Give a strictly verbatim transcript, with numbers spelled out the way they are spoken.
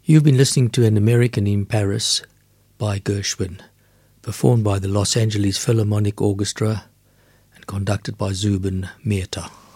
You've been listening to An American in Paris by Gershwin, performed by the Los Angeles Philharmonic Orchestra and conducted by Zubin Mehta.